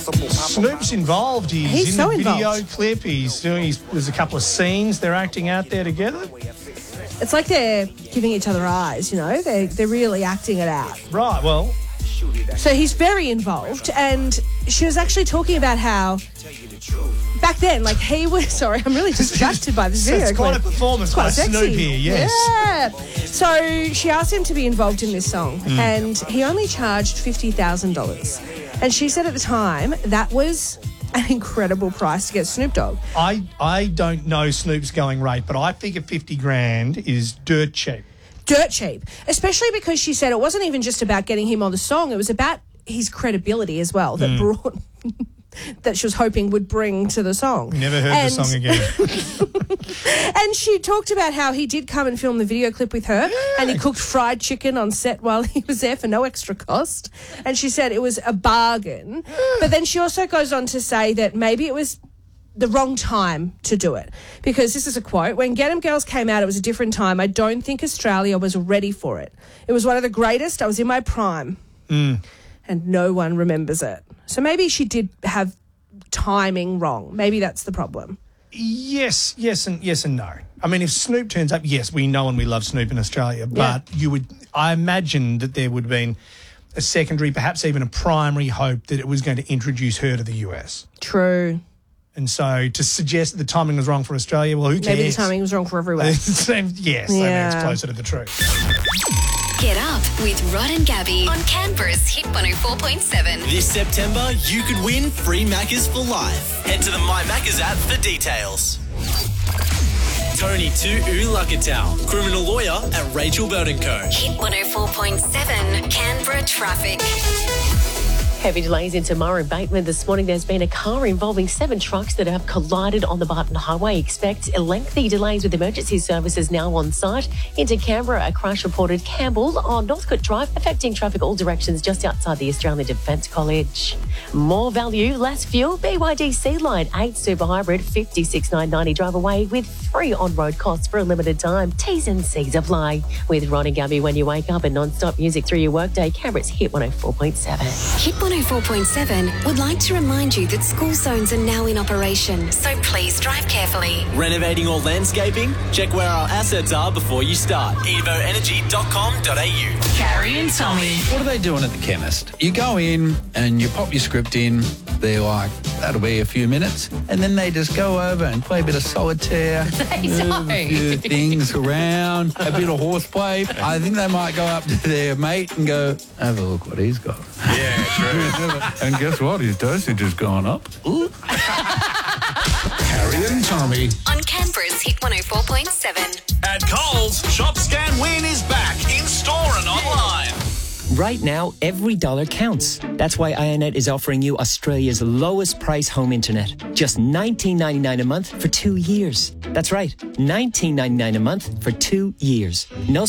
Snoop's involved. He's in so the video involved. clip. There's a couple of scenes they're acting out there together. It's like they're giving each other eyes, you know? They're really acting it out. Right, well, So he's very involved, and she was actually talking about how back then, like he was... Sorry, I'm really distracted by this video. it's quite a performance by sexy. Snoop here, yes. Yeah. So she asked him to be involved in this song, and he only charged $50,000. And she said at the time that was an incredible price to get Snoop Dogg. I don't know Snoop's going rate, but I figure 50 grand is dirt cheap. Dirt cheap, especially because she said it wasn't even just about getting him on the song, it was about his credibility as well that brought that she was hoping would bring to the song. Never heard the song again. And she talked about how he did come and film the video clip with her, and he cooked fried chicken on set while he was there for no extra cost. And she said it was a bargain. But then she also goes on to say that maybe it was the wrong time to do it, because this is a quote: "When Get 'Em Girls came out, it was a different time. I don't think Australia was ready for it. It was one of the greatest. I was in my prime." And no one remembers it. So maybe she did have timing wrong. Maybe that's the problem. Yes and no. I mean, if Snoop turns up, yes, we know and we love Snoop in Australia, but I imagine that there would have been a secondary, perhaps even a primary hope that it was going to introduce her to the US. True. And so to suggest that the timing was wrong for Australia, well, who cares? Maybe the timing was wrong for everyone. Yes, I mean, it's closer to the truth. Get up with Rod and Gabby on Canberra's Hit 104.7. This September, you could win free Maccas for life. Head to the My Maccas app for details. Tony to Ulakatau, criminal lawyer at Rachel Burton Co. Hit 104.7 Canberra traffic. Heavy delays into Murray Bateman this morning. There's been a car involving 7 trucks that have collided on the Barton Highway. Expect lengthy delays with emergency services now on site. Into Canberra, a crash reported Campbell on Northcote Drive, affecting traffic all directions just outside the Australian Defence College. More value, less fuel. BYD Sea Line 8 Super Hybrid, $56,990. Drive away with free on-road costs for a limited time. T's and C's apply. With Ron and Gabby when you wake up and non-stop music through your workday. Canberra's Hit 104.7. Hit 104.7 would like to remind you that school zones are now in operation, so please drive carefully. Renovating or landscaping? Check where our assets are before you start. evoenergy.com.au. Carrie and Tommy. What are they doing at the chemist? You go in and you pop your script in. They're like, that'll be a few minutes. And then they just go over and play a bit of solitaire. Move a few things around, a bit of horseplay. I think they might go up to their mate and go, have a look what he's got. Yeah, true. And guess what? His dosage has gone up. Ooh. Carrie and Tommy. On Canberra's Hit 104.7. At Coles, Shop Scan Win is back in store and online. Right now, every dollar counts. That's why IONET is offering you Australia's lowest price home internet. Just $19.99 a month for 2 years. That's right, $19.99 a month for 2 years. No